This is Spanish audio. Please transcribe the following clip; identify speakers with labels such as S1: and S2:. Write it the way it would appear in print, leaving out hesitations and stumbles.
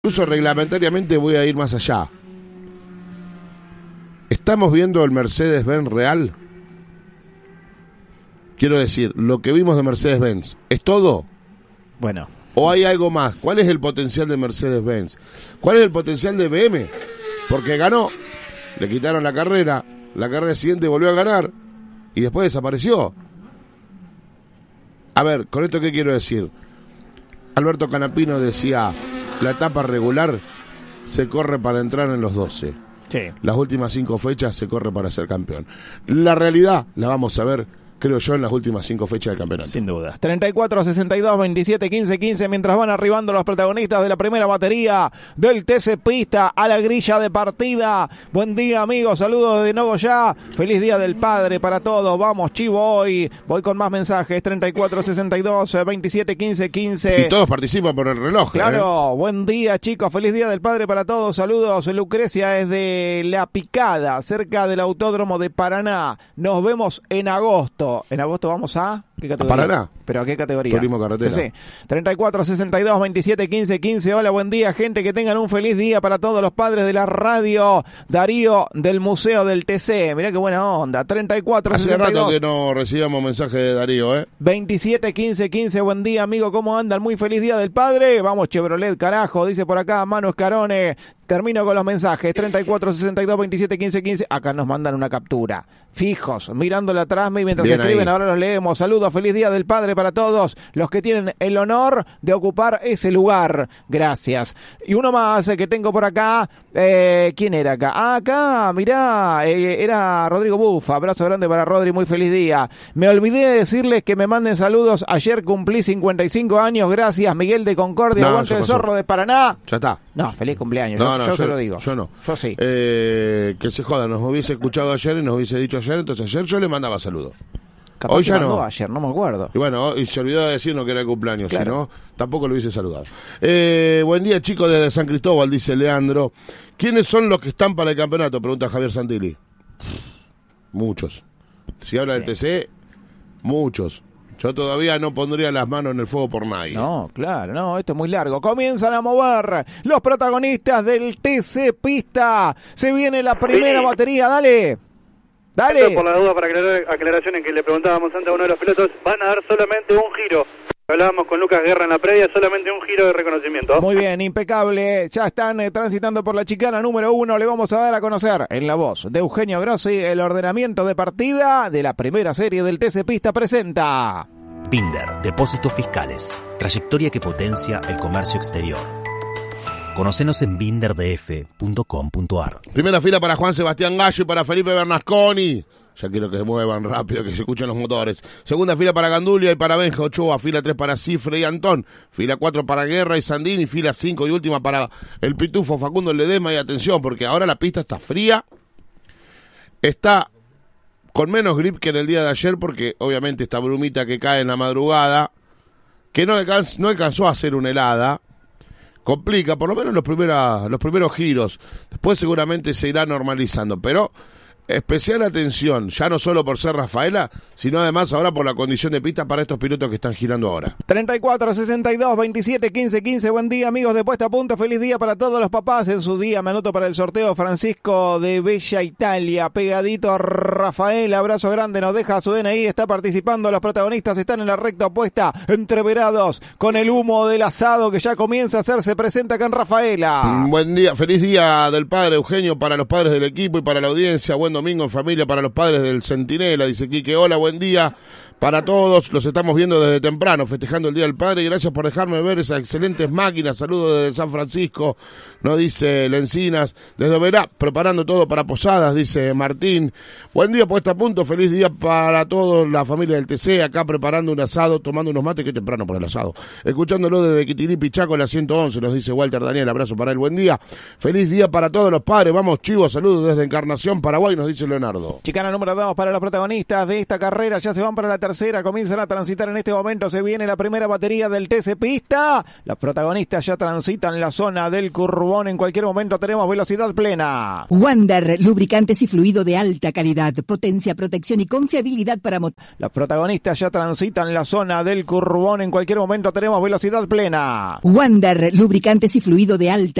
S1: Incluso reglamentariamente voy a ir más allá. ¿Estamos viendo el Mercedes-Benz real? Quiero decir, lo que vimos de Mercedes-Benz, ¿es todo?
S2: Bueno.
S1: ¿O hay algo más? ¿Cuál es el potencial de Mercedes-Benz? ¿Cuál es el potencial de BM? Porque ganó, le quitaron la carrera siguiente volvió a ganar y después desapareció. A ver, ¿con esto qué quiero decir? Alberto Canapino decía, la etapa regular se corre para entrar en los 12.
S2: Sí.
S1: Las últimas 5 fechas se corre para ser campeón. La realidad la vamos a ver, creo yo, en las últimas 5 fechas del campeonato.
S2: Sin dudas. 34, 62, 27, 15, 15, mientras van arribando los protagonistas de la primera batería del TC Pista a la grilla de partida. Buen día, amigos. Saludos de Nogoyá. Feliz Día del Padre para todos. Vamos, Chivo, hoy. Voy con más mensajes. 34, 62, 27, 15, 15.
S1: Y todos participan por el reloj.
S2: Claro. Buen día, chicos. Feliz Día del Padre para todos. Saludos. Lucrecia es de La Picada, cerca del Autódromo de Paraná. Nos vemos en agosto. En agosto vamos a... ¿Qué categoría?
S1: ¿A Paraná?
S2: ¿Pero a qué categoría?
S1: Turismo carretera.
S2: Sí. 34, 62, 27, 15, 15. Hola, buen día, gente. Que tengan un feliz día para todos los padres de la radio. Darío del Museo del TC. Mirá qué buena onda. 34,
S1: Hace
S2: 62.
S1: rato que no recibíamos mensaje de Darío,
S2: 27, 15, 15. Buen día, amigo. ¿Cómo andan? Muy feliz Día del Padre. Vamos, Chevrolet, carajo. Dice por acá Manu Escarone. Termino con los mensajes. 34, 62, 27, 15, 15. Acá nos mandan una captura. Fijos, mirándola atrás mientras
S1: Bien
S2: escriben.
S1: ahí.
S2: Ahora los leemos. Saludos, feliz Día del Padre para todos los que tienen el honor de ocupar ese lugar. Gracias. Y uno más que tengo por acá. ¿Quién era acá? Ah, acá, mirá, era Rodrigo Bufa. Abrazo grande para Rodri, muy feliz día. Me olvidé de decirles que me manden saludos. Ayer cumplí 55 años. Gracias, Miguel de Concordia.
S1: No,
S2: Aguante
S1: ya
S2: el
S1: pasó.
S2: Zorro de Paraná.
S1: Ya está.
S2: No, feliz cumpleaños.
S1: No,
S2: yo se lo digo.
S1: Yo no.
S2: Yo sí.
S1: Que se joda, nos hubiese escuchado ayer y nos hubiese dicho ayer, entonces ayer yo le mandaba saludos.
S2: Capaz
S1: Hoy
S2: que
S1: ya
S2: mandó
S1: no.
S2: ayer, no me acuerdo.
S1: Y bueno, y se olvidó de decirnos que era el cumpleaños,
S2: Claro.
S1: si no, tampoco lo hubiese saludado. Buen día, chicos, desde San Cristóbal, dice Leandro. ¿Quiénes son los que están para el campeonato? Pregunta Javier Santilli. Muchos. Si habla del TC, muchos. Yo todavía no pondría las manos en el fuego por nadie.
S2: No, claro, no, esto es muy largo. Comienzan a mover los protagonistas del TC Pista. Se viene la primera batería, dale. Dale.
S3: Por la duda, para aclaraciones que le preguntábamos antes a uno de los pilotos, van a dar solamente un giro. Hablábamos con Lucas Guerra en la previa, solamente un giro de reconocimiento.
S2: Muy bien, impecable. Ya están transitando por la chicana número 1. Le vamos a dar a conocer en la voz de Eugenio Grossi el ordenamiento de partida de la primera serie del TC Pista presenta.
S4: Binder, Depósitos Fiscales. Trayectoria que potencia el comercio exterior. Conocenos en binderdf.com.ar.
S1: Primera fila para Juan Sebastián Gallo y para Felipe Bernasconi. Ya quiero que se muevan rápido, que se escuchen los motores. Segunda fila para Gandulia y para Benja Ochoa. Fila 3 para Cifre y Antón. Fila 4 para Guerra y Sandini. Fila 5 y última para el Pitufo Facundo Ledema. Y atención, porque ahora la pista está fría. Está con menos grip que en el día de ayer, porque obviamente esta brumita que cae en la madrugada, que no alcanzó a hacer una helada, complica, por lo menos los primeros giros. Después seguramente se irá normalizando, pero especial atención, ya no solo por ser Rafaela, sino además ahora por la condición de pista para estos pilotos que están girando ahora.
S2: 34, 62, 27, 15, 15. Buen día, amigos de Puesta a Punto. Feliz día para todos los papás en su día. Me anoto para el sorteo. Francisco de Bella Italia. Pegadito a Rafael. Abrazo grande. Nos deja su DNI. Está participando. Los protagonistas están en la recta opuesta. Entreverados con el humo del asado que ya comienza a hacerse presente acá en Rafaela.
S1: Buen día. Feliz día del padre, Eugenio, para los padres del equipo y para la audiencia. Buen domingo en familia para los padres del Centinela, dice Quique. Hola, buen día para todos. Los estamos viendo desde temprano, festejando el Día del Padre. Y gracias por dejarme ver esas excelentes máquinas. Saludos desde San Francisco, nos dice Lencinas. Desde Verá, preparando todo para Posadas, dice Martín. Buen día, Puesta a Punto. Feliz día para todos, la familia del TC. Acá preparando un asado, tomando unos mates. Qué temprano por el asado. Escuchándolo desde Quitiripi, Chaco, la 111, nos dice Walter Daniel. Abrazo para él. Buen día. Feliz día para todos los padres. Vamos, chivos. Saludos desde Encarnación, Paraguay, nos dice Leonardo.
S2: Chicana número 2 para los protagonistas de esta carrera. Ya se van para la tercera tercera comienzan a transitar en este momento. Se viene la primera batería del TC Pista. Los protagonistas ya transitan la zona del curvón. En cualquier momento tenemos velocidad plena.
S5: Wander, lubricantes y fluido de alta calidad, potencia, protección y confiabilidad para
S2: Los protagonistas ya transitan la zona del curvón. En cualquier momento tenemos velocidad plena.
S5: Wander, lubricantes y fluido de alta